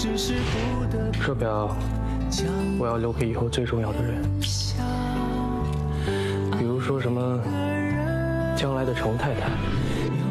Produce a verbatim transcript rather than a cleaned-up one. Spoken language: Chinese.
手表我要留给以后最重要的人，比如说什么将来的程太太。